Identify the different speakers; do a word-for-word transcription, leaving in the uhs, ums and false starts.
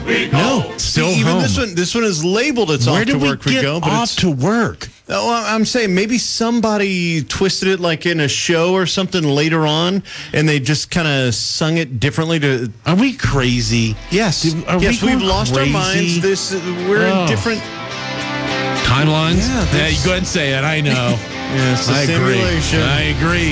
Speaker 1: we go.
Speaker 2: No, still
Speaker 3: See, even
Speaker 2: home.
Speaker 3: this one, this one is labeled. It's
Speaker 2: Where
Speaker 3: off
Speaker 2: did
Speaker 3: to work
Speaker 2: we
Speaker 3: we,
Speaker 2: get
Speaker 3: go, but
Speaker 2: off
Speaker 3: it's.
Speaker 2: to work?
Speaker 3: Oh, I'm saying maybe somebody twisted it like in a show or something later on, and they just kind of sung it differently. To
Speaker 2: Are we crazy?
Speaker 3: yes,
Speaker 2: Did- are
Speaker 3: yes,
Speaker 2: we
Speaker 3: we've
Speaker 2: going
Speaker 3: lost
Speaker 2: crazy?
Speaker 3: our minds. This we're
Speaker 2: Oh.
Speaker 3: in different.
Speaker 2: Timelines?
Speaker 3: Yeah,
Speaker 2: yeah,
Speaker 3: this-
Speaker 2: you go ahead and say it. I know.
Speaker 3: Yes, the
Speaker 2: I agree.
Speaker 3: simulation.
Speaker 2: I agree.